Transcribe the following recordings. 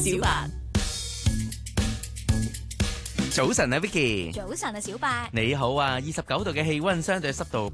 小白。 早晨啊 Vicky， 早晨啊小白， 你好啊！29度嘅氣溫，相對濕度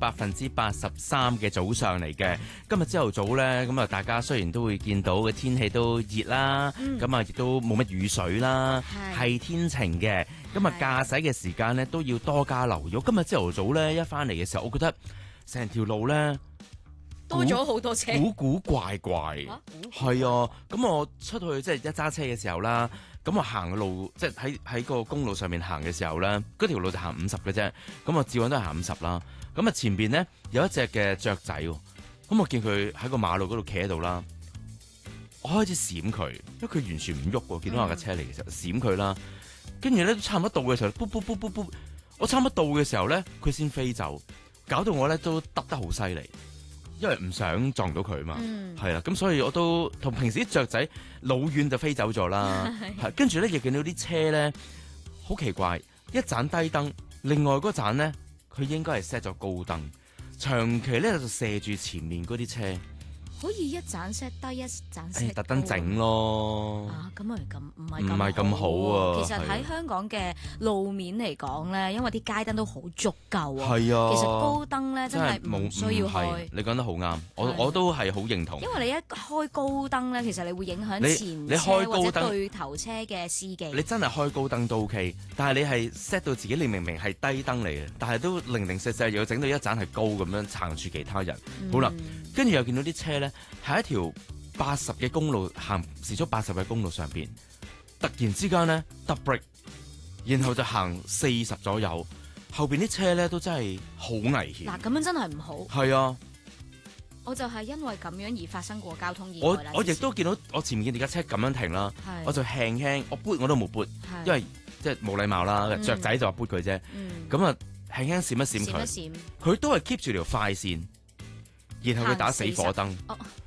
83%嘅早上嚟嘅。今日朝頭早咧，咁啊大家雖然都會見到嘅天氣都熱啦，咁啊亦都冇乜雨水啦，係天晴嘅。咁啊駕駛嘅時間咧都要多加留意。今日朝頭早咧一翻嚟嘅時候，我覺得成條路咧多咗好多車， 古怪怪。係啊，咁我出去即係一揸車嘅時候啦。咁我行嘅路，即係喺個公路上面行嘅時候咧，嗰條路就行50嘅啫。咁我照樣都係行50啦。咁啊前邊咧有一隻嘅雀仔喎，咁我見佢喺個馬路嗰度企喺度啦。我開始閃佢，因為佢完全唔喐喎。見到我架車嚟嘅時候，閃佢啦。跟住咧差唔多到嘅時候，噗噗噗噗噗，我差唔多到嘅時候咧，佢先飛走，搞到我咧都揼得好犀利。因為唔想撞到佢嘛，係啦，咁所以我都同平時啲雀仔老遠就飛走咗啦，係跟住咧亦見到啲車咧好奇怪，一盞低燈，另外嗰盞咧佢應該係 set 咗高燈，長期咧就射住前面嗰啲車， 可以一盞 set 低一盞 set 特登整咯。 啊，咁啊咁唔係咁好啊。 其實喺香港嘅路面嚟講咧，因為啲街燈都好足夠啊。 係啊， 其實高燈咧真係唔需要開。 你講得好啱，我都係好認同。 因為你一開高燈咧，其實你會影響前車或者對頭車嘅司機。 你真係開高燈都 OK，但係你係 set 到自己，你明明係低燈嚟嘅，但係都零零舍舍又要整到一盞係高咁樣撐住其他人。好啦，跟住又見到啲車咧，喺一條80嘅公路行時速80嘅公路上邊，突然之間咧突 brake，然後就行40左右，後邊啲車咧都真係好危險。 嗱，咁樣真係唔好。 係啊， 我就係因為咁樣而發生過交通意外啦。 我亦都見到我前面見你架車咁樣停啦，我就輕我撥我都冇撥，因為即係冇禮貌啦，雀仔就話撥佢啫。咁啊輕閃一閃佢，佢都係 keep 住條快線。然後佢打死火燈，